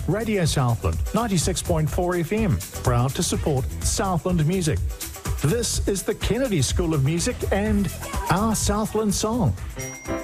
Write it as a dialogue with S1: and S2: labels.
S1: Radio Southland, 96.4 FM, proud to support Southland music. This is the Kennedy School of Music and Our Southland Song.